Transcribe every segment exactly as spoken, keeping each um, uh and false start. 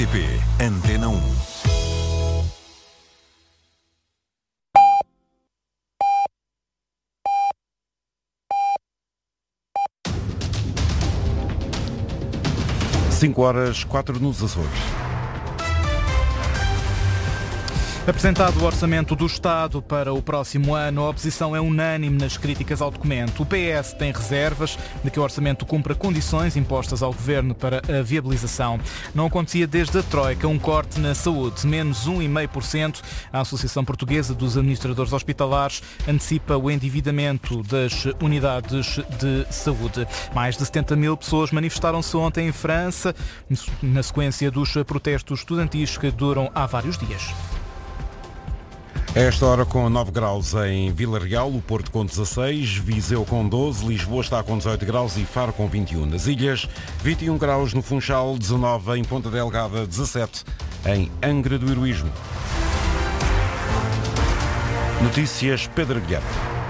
T P Antena um. cinco horas, quatro nos Açores. Apresentado o Orçamento do Estado para o próximo ano, a oposição é unânime nas críticas ao documento. O P S tem reservas de que o orçamento cumpra condições impostas ao Governo para a viabilização. Não acontecia desde a Troika um corte na saúde, menos um vírgula cinco por cento. A Associação Portuguesa dos Administradores Hospitalares antecipa o endividamento das unidades de saúde. Mais de setenta mil pessoas manifestaram-se ontem em França, na sequência dos protestos estudantis que duram há vários dias. A esta hora com nove graus em Vila Real, o Porto com dezasseis, Viseu com doze, Lisboa está com dezoito graus e Faro com vinte e um. Nas ilhas, vinte e um graus no Funchal, dezanove em Ponta Delgada, dezassete em Angra do Heroísmo. Notícias Pedro Guilherme.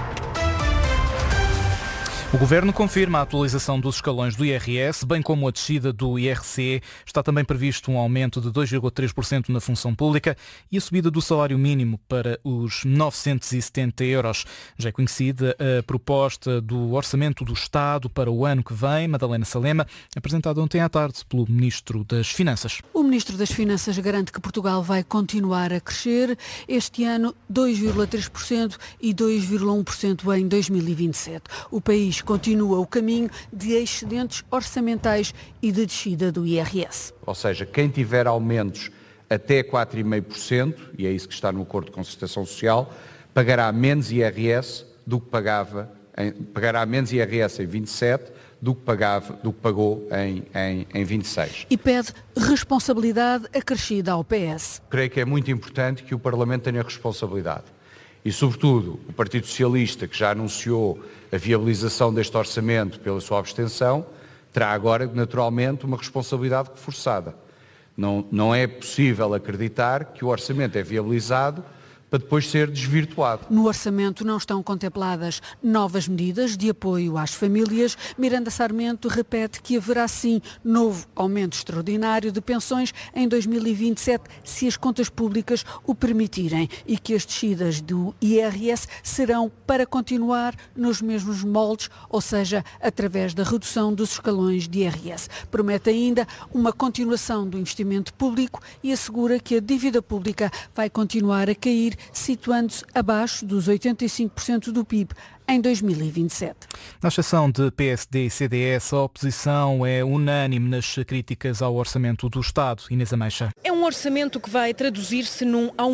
O Governo confirma a atualização dos escalões do I R S, bem como a descida do I R C. Está também previsto um aumento de dois vírgula três por cento na função pública e a subida do salário mínimo para os novecentos e setenta euros. Já é conhecida a proposta do Orçamento do Estado para o ano que vem, Madalena Salema, apresentada ontem à tarde pelo Ministro das Finanças. O Ministro das Finanças garante que Portugal vai continuar a crescer, este ano dois vírgula três por cento e dois vírgula um por cento em dois mil e vinte e sete. O país continua o caminho de excedentes orçamentais e de descida do I R S. Ou seja, quem tiver aumentos até quatro vírgula cinco por cento, e é isso que está no Acordo de Concertação Social, pagará menos I R S do que pagava, em, pagará menos I R S em vinte e sete do que, pagava, do que pagou em, em, em vinte e seis. E pede responsabilidade acrescida ao P S. Creio que é muito importante que o Parlamento tenha responsabilidade. E, sobretudo, o Partido Socialista, que já anunciou a viabilização deste orçamento pela sua abstenção, terá agora, naturalmente, uma responsabilidade reforçada. Não, não é possível acreditar que o orçamento é viabilizado para depois ser desvirtuado. No orçamento não estão contempladas novas medidas de apoio às famílias. Miranda Sarmento repete que haverá sim novo aumento extraordinário de pensões em dois mil e vinte e sete, se as contas públicas o permitirem, e que as descidas do I R S serão para continuar nos mesmos moldes, ou seja, através da redução dos escalões de I R S. Promete ainda uma continuação do investimento público e assegura que a dívida pública vai continuar a cair, situando-se abaixo dos oitenta e cinco por cento do P I B em dois mil e vinte e sete. Na exceção de P S D e C D S, a oposição é unânime nas críticas ao Orçamento do Estado. Inês Ameixa. É um orçamento que vai traduzir-se num